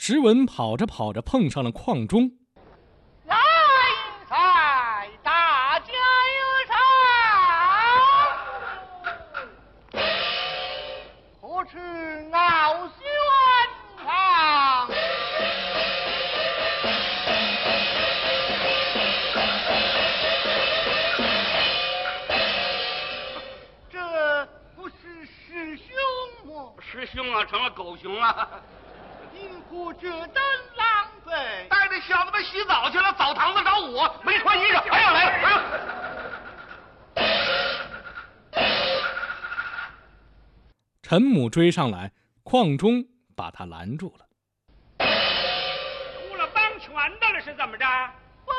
石文跑着跑着碰上了邝忠。 来赛，大家有赏，何处傲轩堂？这不是师兄吗？ 师兄啊，成了狗熊了。 因何这等狼狈？ 带着小子们洗澡去了，澡堂子找我，没穿衣裳。哎呀，来了，哎呀！ 陈母追上来，邝忠把他拦住了。 出了帮拳的了是怎么着？ 非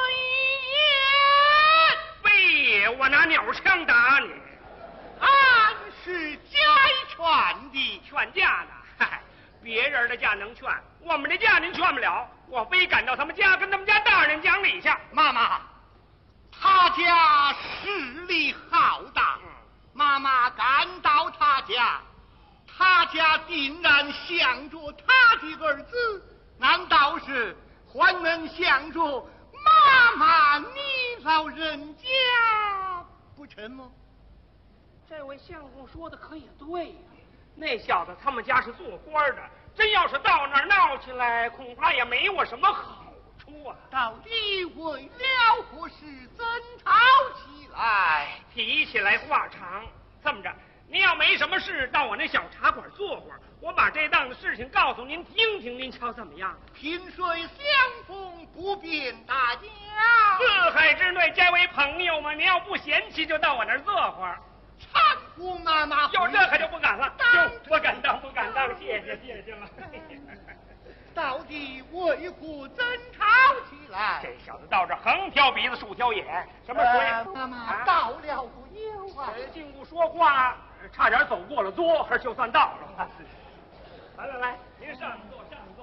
非，我拿鸟枪打你。 俺是家劝的， 劝架呢？嗨，别人的架能劝，我们的架您劝不了。我非赶到他们家，跟他们家大人讲理去。 妈妈，他家势力浩大，妈妈赶到他家，他家定然想着他的儿子，难道是还能想着妈妈你老人家不成吗？ 这位相公说的可也对呀，那小子他们家是做官的，真要是到那儿闹起来，恐怕也没我什么好处啊。 到底为了何事争吵起来？ 提起来话长，这么着，您要没什么事，到我那小茶馆坐会儿，我把这档子事情告诉您听听，您瞧怎么样？ 萍水相逢不便大家， 四海之内皆为朋友嘛，您要不嫌弃，就到我那儿坐会儿。 搀扶妈妈。 有这可就不敢了，哟，不敢当，不敢当，谢谢了。 到底为何争吵起来？ 这小子到这横挑鼻子竖挑眼，什么水？ 妈妈到了不久啊！ 进屋说话，差点走过了桌，还就算到了。来，您上座，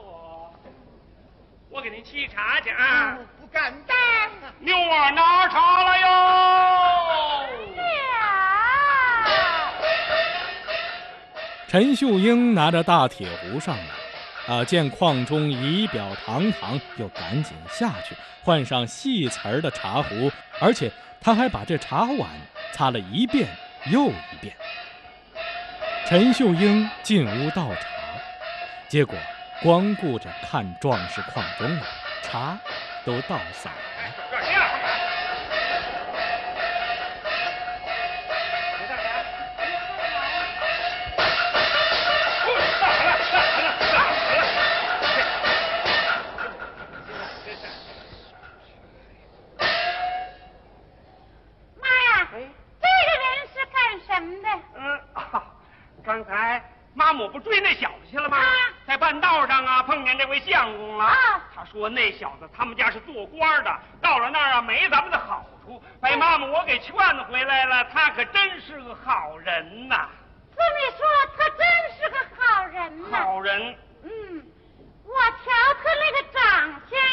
我给您沏茶去啊！ 不敢当啊！ 妞儿拿茶来哟！ 陈秀英拿着大铁壶上来，见邝忠仪表堂堂，又赶紧下去换上细瓷儿的茶壶，而且他还把这茶碗擦了一遍又一遍。陈秀英进屋倒茶，结果光顾着看壮士邝忠了，茶都倒洒了。 刚才妈母不追那小子去了吗？在半道上啊，碰见这位相公了。他说那小子他们家是做官的，到了那儿啊没咱们的好处，被妈母我给劝回来了。他可真是个好人呐！ 这么说，他真是个好人呐。 好人。 我瞧他那个长相